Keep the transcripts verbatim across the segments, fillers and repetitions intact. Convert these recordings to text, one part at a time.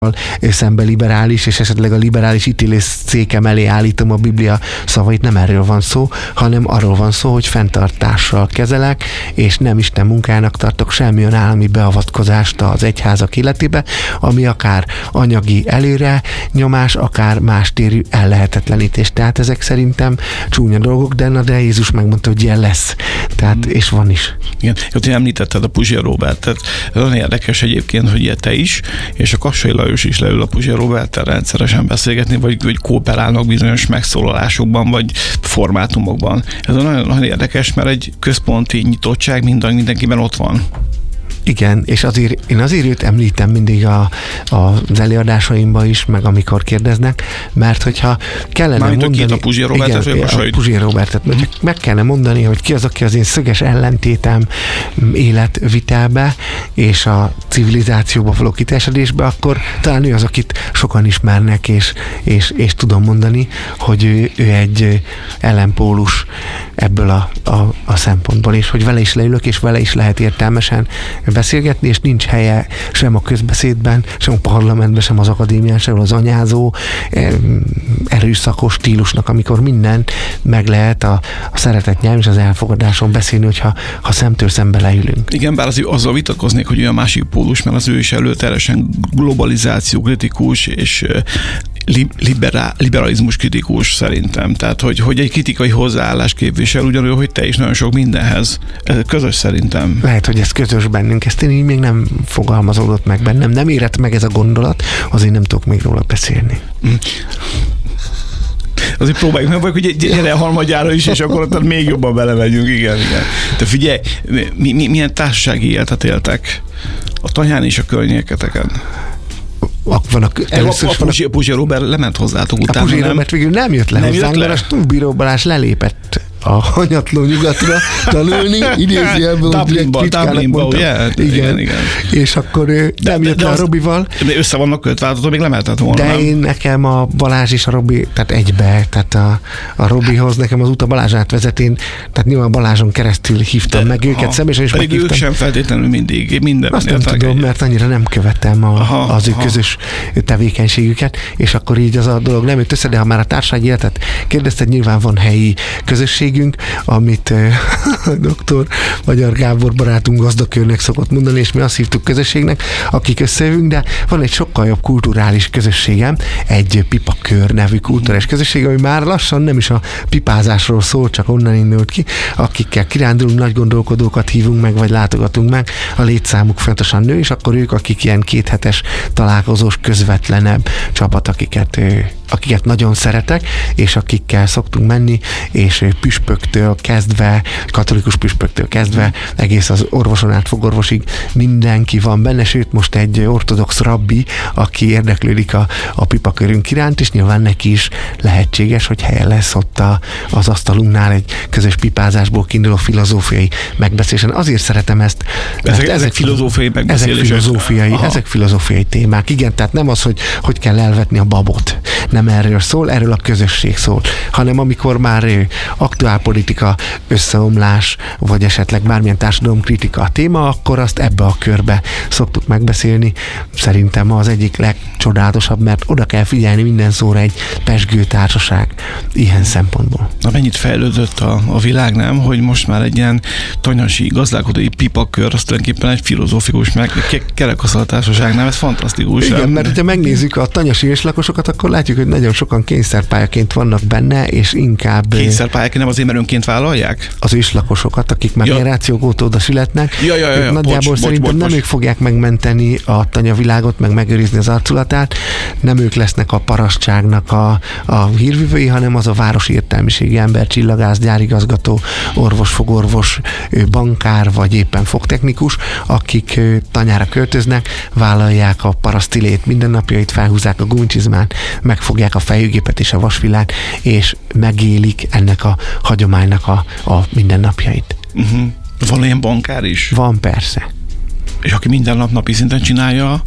szembe liberális, és esetleg a liberális ítélés székem elé állítom a Biblia szavait, nem erről van szó, hanem arról van szó, hogy fenntartással kezelek, és nem Isten munkának tartok semmilyen állami beavatkozást az egyházak életébe, ami akár anyagi előre nyomás, akár más térű ellehetetlenítés. Tehát ezek szerintem csúnya dolgok, de, na, de Jézus megmondta, hogy ilyen lesz. Tehát, és van is. Igen, ott említetted a Puzsér Robertet. Nagyon érdekes egyébként, hogy te is, és a Kassai Lajos is leül a Puzsér Roberttel rendszeresen beszélgetni, vagy, vagy kooperálnak bizonyos megszólalásokban, vagy formátumokban. Ez nagyon, nagyon érdekes, mert egy központi nyitottság minden, mindenkiben ott van. Igen, és azért, én azért őt említem mindig a, a, az előadásaimban is, meg amikor kérdeznek, mert hogyha kellene Mármint mondani... a Puzsér Robertet, igen, a Puzsér Robertet, mert meg kellene mondani, hogy ki az, aki az én szöges ellentétem életvitelbe és a civilizációba való kiteljesedésbe, akkor talán ő az, akit sokan ismernek, és, és, és tudom mondani, hogy ő, ő egy ellenpólus ebből a, a, a szempontból, és hogy vele is leülök, és vele is lehet értelmesen beszélgetni, és nincs helye sem a közbeszédben, sem a parlamentben, sem az akadémián, sem az anyázó, erőszakos stílusnak, amikor minden meg lehet a, a szeretet nyelv és az elfogadáson beszélni, hogyha ha szemtől szembe leülünk. Igen, bár azért azzal vitatkoznék, hogy olyan másik pólus, mert az ő is előteresen globalizáció kritikus, és liberá, liberalizmus kritikus szerintem. Tehát, hogy, hogy egy kritikai hozzáállás képvisel, ugyanúgy, hogy te is nagyon sok mindenhez. Ez közös szerintem. Lehet, hogy ez közös bennünk. Ezt én így még nem fogalmazódott meg bennem. Nem érett meg ez a gondolat, azért nem tudok még róla beszélni. Mm. Azért próbáljuk, meg vagy, hogy gyere a harmadjára is, és akkor ott még jobban belemegyünk, igen, igen. De figyelj, mi, mi, milyen társasági életet éltek a Tanyán és a környéketeken? Van a, először a, a, a Puzsér Robert lement hozzátok utána, a Puzsér Robert végül nem jött le nem hozzánk, jött le? mert a Stúbíró Balázs lelépett a hanyatló nyugatra tanulni, idézi ebből, Dublinba, Dublinba, ugye? Igen, igen, igen. És akkor ő de, nem jött de, de le a Robival. De össze vannak kötve, hát még lemeltett volna. De én nekem a Balázs és a Robi, tehát egybe, tehát a, a Robihoz nekem az út a Balázs átvezetén, tehát nyilván Balázson keresztül hívtam de, meg őket ha, személyesen, és meghívtam. Ők sem feltétlenül mindig, minden. Azt nem tudom, egy... mert annyira nem követem a, aha, az ő aha. közös tevékenységüket, és akkor így az a dolog nem jött össze, de ha már a társasági életet kérdezted, nyilván van helyi közösségünk, amit doktor Magyar Gábor barátunk gazdakörnek szokott mondani, és mi azt hívtuk közösségnek, akik összejövünk, de van egy sokkal jobb kulturális közösségem, egy pipakör nevű kulturális közösség, ami már lassan nem is a pipázásról szól, csak onnan indult ki, akikkel kirándulunk, nagy gondolkodókat hívunk meg, vagy látogatunk meg, a létszámuk fontosan nő, és akkor ők, akik ilyen kéthetes találkozós, közvetlenebb csapat, akiket, akiket nagyon szeretek, és akikkel szoktunk menni, és püspöktől kezdve, katolikus püspöktől kezdve, egész az orvoson át fogorvosig mindenki van benne, sőt most egy ortodox rabbi, aki érdeklődik a, a pipakörünk iránt, és nyilván neki is lehetséges, hogy helye lesz ott a, az asztalunknál egy közös pipázásból kiinduló filozófiai megbeszélésen. Azért szeretem ezt. Ezek, ezek filozófiai megbeszélések. Ezek filozófiai, ezek filozófiai témák. Igen, tehát nem az, hogy hogy kell elvetni a babot. Nem erről szól, erről a közösség szól, hanem amikor már aktuálpolitika, összeomlás, vagy esetleg bármilyen társadalomkritika a téma, akkor azt ebbe a körbe szoktuk megbeszélni. Szerintem az egyik legcsodálatosabb, mert oda kell figyelni minden szóra, egy pezsgő társaság ilyen szempontból. Na mennyit fejlődött a, a világ, nem? Hogy most már egy ilyen tanyasi gazdálkodói pipakör, az tulajdonképpen egy filozófikus, meg kerekasztal társaság, nem? Ez fantasztikus. Igen, nem? mert ha megnézzük a tanyasi őslakosokat, akkor látjuk, hogy nagyon sokan kényszerpályaként vannak benne, és inkább... Kényszerpályaként nem azért, mert önként vállalják? Az őslakosokat, akik már ja. generációk óta oda születnek. Ja, ja, ja, ja. Nagyjából bocs, szerintem bocs, bocs, nem bocs. Ők fogják megmenteni a tanyavilágot, meg megőrizni az arculatát, nem ők lesznek a parasztságnak a, a hírvivői, hanem az a városi értelmiségi ember, csillagász, gyárigazgató, orvos, fogorvos, bankár, vagy éppen fogtechnikus, akik tanyára költöznek, vállalják a parasztilét, mindennapjait, felhúzzák a gumicizmán, megfogják a fejőgépet és a vasvillát, és megélik ennek a hagyománynak a, a mindennapjait. Uh-huh. Van ilyen bankár is? Van, persze. És aki minden nap napi szinten csinálja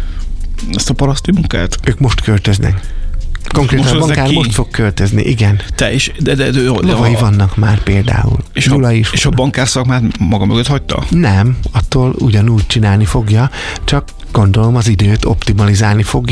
ezt a paraszti munkát? Ők most költöznek. Konkrétan most a bankár most fog költözni, igen. Te is? De, de, de, de, Lovai a... vannak már például. És a, is és a bankár szakmát maga mögött hagyta? Nem, attól ugyanúgy csinálni fogja, csak gondolom az időt optimalizálni fog,